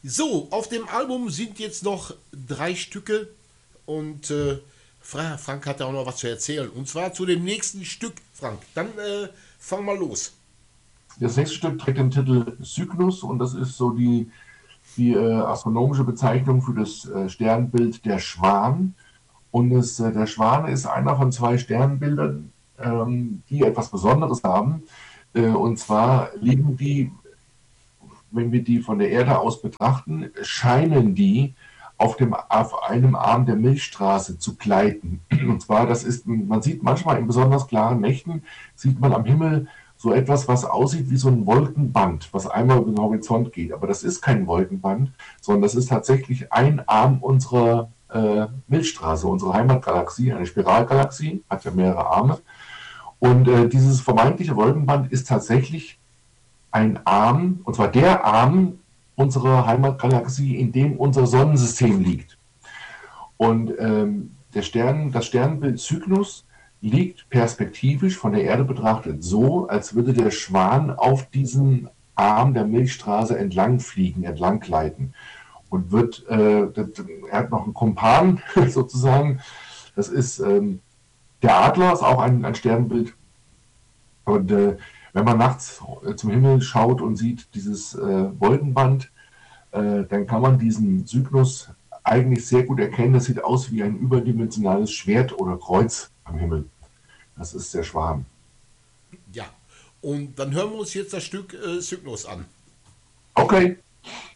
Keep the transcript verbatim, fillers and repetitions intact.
So, auf dem Album sind jetzt noch drei Stücke und äh, Fra Frank hat ja auch noch was zu erzählen. Und zwar zu dem nächsten Stück, Frank. Dann äh, fang mal los. Das nächste Stück trägt den Titel Cygnus und das ist so die, die äh, astronomische Bezeichnung für das äh, Sternbild der Schwan. Und es, äh, der Schwan ist einer von zwei Sternbildern, ähm, die etwas Besonderes haben. Äh, und zwar liegen die, wenn wir die von der Erde aus betrachten, scheinen die auf, dem, auf einem Arm der Milchstraße zu gleiten. Und zwar, das ist, man sieht manchmal in besonders klaren Nächten, sieht man am Himmel so etwas, was aussieht wie so ein Wolkenband, was einmal über den Horizont geht. Aber das ist kein Wolkenband, sondern das ist tatsächlich ein Arm unserer äh, Milchstraße, unserer Heimatgalaxie, eine Spiralgalaxie, hat ja mehrere Arme. Und äh, dieses vermeintliche Wolkenband ist tatsächlich ein Arm, und zwar der Arm unserer Heimatgalaxie, in dem unser Sonnensystem liegt. Und ähm, der Stern, das Sternbild Cygnus liegt perspektivisch von der Erde betrachtet so, als würde der Schwan auf diesen Arm der Milchstraße entlang fliegen, entlang gleiten. Und wird, äh, er hat noch einen Kumpan sozusagen, das ist ähm, der Adler, ist auch ein, ein Sternbild. Und äh, wenn man nachts äh, zum Himmel schaut und sieht dieses äh, Wolkenband, äh, dann kann man diesen Cygnus eigentlich sehr gut erkennen. Das sieht aus wie ein überdimensionales Schwert oder Kreuz am Himmel. Das ist der Schwan. Ja. Und dann hören wir uns jetzt das Stück äh, Cygnus an. Okay.